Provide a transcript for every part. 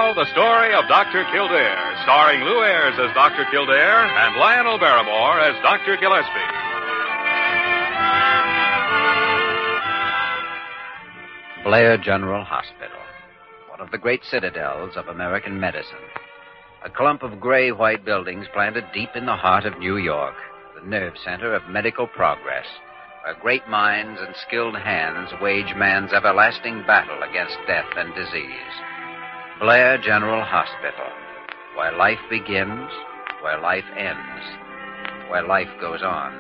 now, the story of Dr. Kildare, starring Lou Ayres as Dr. Kildare and Lionel Barrymore as Dr. Gillespie. Blair General Hospital, one of the great citadels of American medicine. A clump of gray-white buildings planted deep in the heart of New York, the nerve center of medical progress, where great minds and skilled hands wage man's everlasting battle against death and disease. Blair General Hospital, where life begins, where life ends, where life goes on.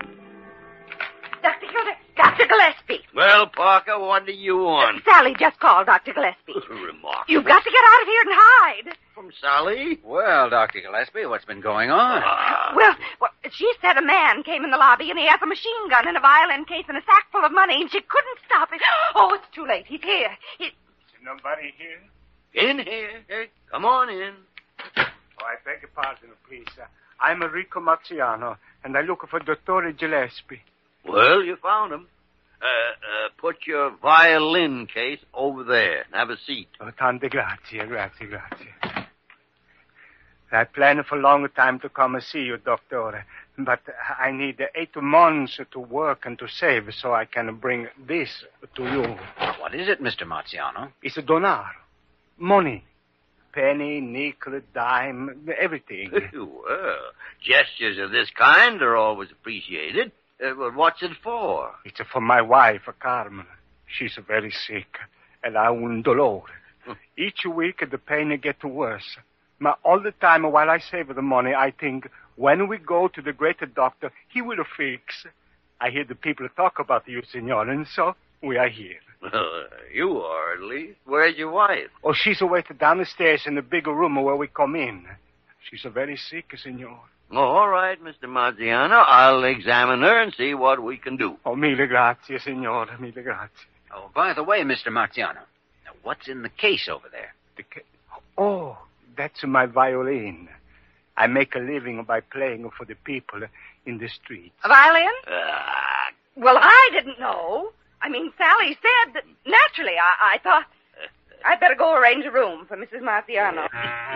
Dr. Kildare, Dr. Gillespie. Well, Parker, what do you want? Sally just called, Dr. Gillespie. Remarkable. You've got to get out of here and hide. From Sally? Well, Dr. Gillespie, what's been going on? Well, she said a man came in the lobby and he has a machine gun and a violin case and a sack full of money and she couldn't stop it. Oh, it's too late. He's here. Is nobody here? In here. Hey, come on in. Oh, I beg your pardon, please. I'm Enrico Marciano, and I look for Dottore Gillespie. Well, you found him. Put your violin case over there. Have a seat. Oh, tante grazie. I planned for a long time to come and see you, Doctor. But I need 8 months to work and to save so I can bring this to you. What is it, Mr. Marciano? It's denaro. Money. Penny, nickel, dime, everything. Well, gestures of this kind are always appreciated. Well, what's it for? It's for my wife, Carmen. She's very sick, and I un dolore. Each week, the pain gets worse. But all the time while I save the money, I think, when we go to the great doctor, he will fix. I hear the people talk about you, senor, and so we are here. You are, at least. Where's your wife? Oh, she's waiting downstairs in the big room where we come in. She's very sick, senor. Oh, all right, Mr. Marziano. I'll examine her and see what we can do. Oh, mille grazie, signor. Mille grazie. Oh, by the way, Mr. Marciano, what's in the case over there? Oh, that's my violin. I make a living by playing for the people in the streets. A violin? Well, I didn't know. I mean, Sally said that. Naturally, I thought I'd better go arrange a room for Mrs. Marciano.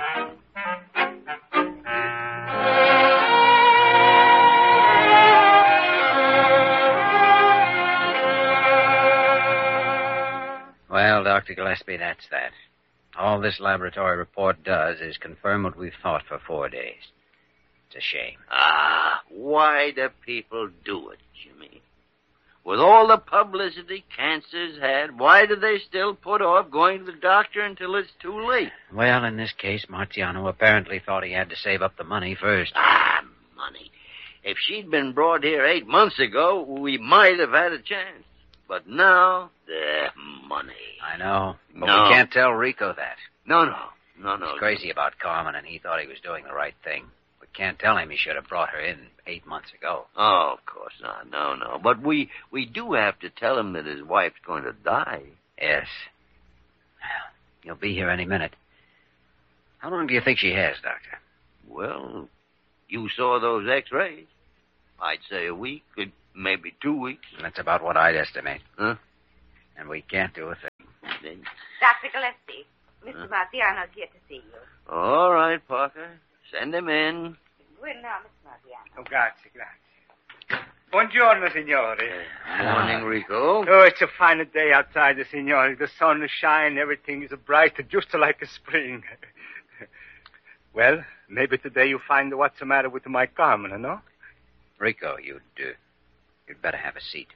Well, Dr. Gillespie, that's that. All this laboratory report does is confirm what we've thought for 4 days. It's a shame. Why do people do it, Jimmy? With all the publicity cancer's had, why do they still put off going to the doctor until it's too late? Well, in this case, Marciano apparently thought he had to save up the money first. Money. If she'd been brought here 8 months ago, we might have had a chance. But now, money. I know, but No. we can't tell Rico that. No. He's crazy about Carmen, and he thought he was doing the right thing. We can't tell him he should have brought her in 8 months ago. Oh, of course not. No. But we do have to tell him that his wife's going to die. Yes. Well, he'll be here any minute. How long do you think she has, Doctor? Well, you saw those x-rays. I'd say a week, maybe 2 weeks. That's about what I'd estimate. Huh? And we can't do a thing. Dr. Gillespie, Mr. Marciano's here to see you. All right, Parker. Send him in. Go in now, Mr. Marciano. Oh, grazie. Buongiorno, signore. Morning, Rico. Oh, it's a fine day outside, signore. The sun is shining, everything is bright, just like a spring. Well, maybe today you find what's the matter with my Carmen, no? Rico, you'd better have a seat.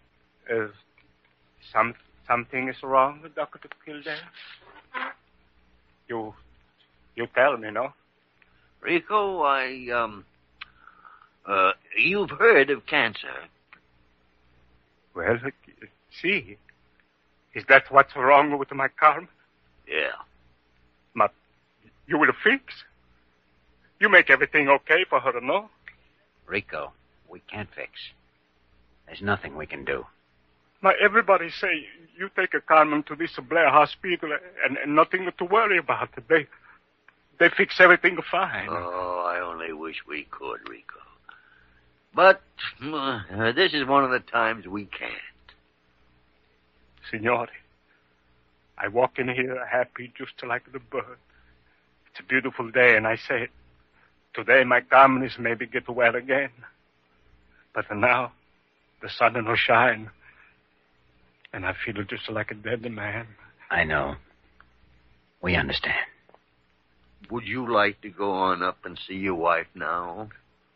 Something is wrong with Dr. Kildare? You tell me, no? Rico, you've heard of cancer. Well, see. Is that what's wrong with my Carmen? Yeah. But you will fix? You make everything okay for her, no? Rico, we can't fix. There's nothing we can do. Now, everybody say you take a Carmen to this Blair Hospital and nothing to worry about. They fix everything fine. Oh, I only wish we could, Rico. But this is one of the times we can't. Signore, I walk in here happy just like the bird. It's a beautiful day, and I say, today my calmness maybe get well again. But now, the sun no shine, and I feel just like a dead man. I know. We understand. Would you like to go on up and see your wife now?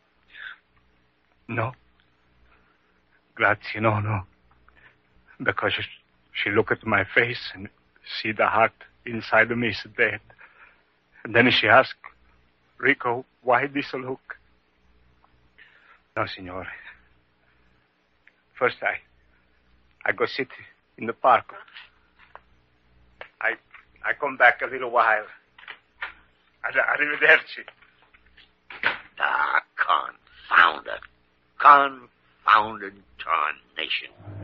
No. Grazie, no. Because she look at my face and see the heart inside of me is dead. And then she ask, Rico, why this look? No, signore. First I go sit in the park. I come back a little while. Arrivederci. Ah, confounded tarnation.